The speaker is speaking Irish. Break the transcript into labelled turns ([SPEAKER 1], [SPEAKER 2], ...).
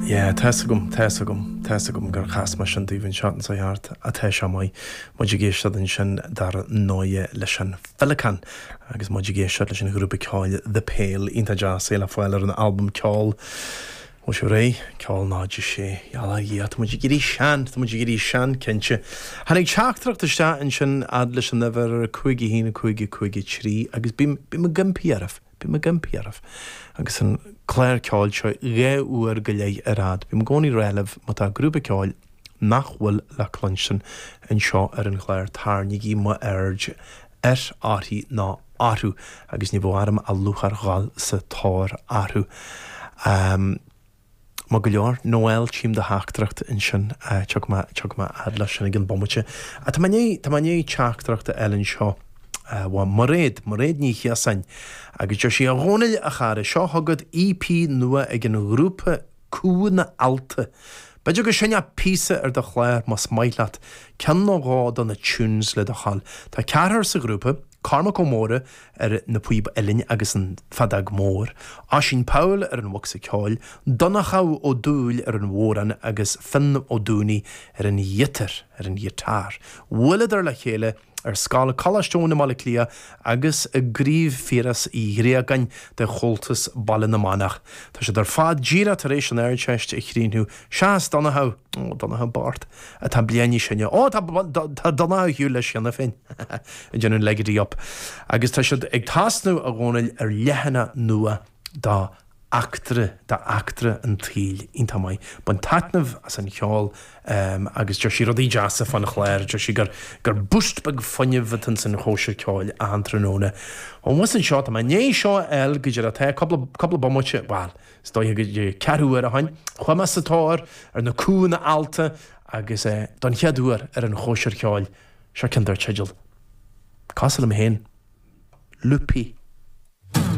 [SPEAKER 1] Tesagum gur chasma sin díhann sean sa heart a teis mai muidir géisteadn sin dar nóie leis an Felican agus muidir géistead leis an grúpa ceáil The Pale ínta jazz é le foiil ar an album ceáil ó se ré ceáil náidir sé eala iad muidir géirí sean cinse Hannig teachtrachta sta an sin ad leis an never chuigi hína chuigi trí agus bí me gimpiaraf agus an Claire ceáil seo ré uair go léigh arad. Bhí gcónaí réileh má tá grúpa ceáil nachhfuil le clonsin an seo ar an Claire tarnigí má aird áthí ná áthú agus ní bhharm a luchar gáil sa táir áthú. Má go leor Noel tíim de háachtracht in sin teag má ad leis sin gin bommute. A tá mané teachtrachta eilin seo wa moréad ní chiasain agus jo sí a rónail a chare seo hagad EP nua ag an grúpa cúna alta. Beidir go sinne písa ar de chléir mas maileat cean nó gád an na tunes le de chal. Tá ceathar sa grúpa Carma Comóra ar na puib elin agus an fadag mór. Aisín Paul ar an wach sa ceáil, Donachau ó dúil ar an mhóran agus Finn ó dúni ar an yitar. Wulad ar le chéile ar scála cholastóna mala clia agus a gríomh fíras í réagain de choltas balla na manach. Tá sé dar fad gira tar éis an airteist i chrínú seas Donachau Bart a tá blianaí sinne tá Donachau hiú leis sinna féin a dhéanann legadí op. Agus tá siad ag tasnú a rónail ar lehanna nua dá actra an tíl ínta mai. Ban tatnamh as an cheáil agus jo sí rodí jazza fan chléir, jo sí gur búst bag fannehatain san hóisiir ceáil a an tróna. An was an seo a né seo eil go deidir a te coppla bommute, well, stoi go ceú ar a hain, chuime sa táir ar na cúna alta agus don cheadúar ar an hóisiir ceáil, seo cin dar teideal. Casal am héin, lupi.